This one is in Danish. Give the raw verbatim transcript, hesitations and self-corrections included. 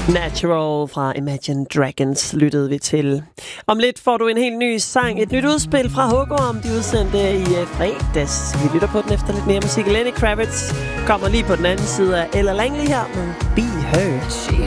Natural fra Imagine Dragons lyttede vi til. Om lidt får du en helt ny sang, et nyt udspil fra Hugo, de udsendte i fredags. Vi lytter på den efter lidt mere musik. Lenny Kravitz kommer lige på den anden side af Ella Langley her med Be Heard. She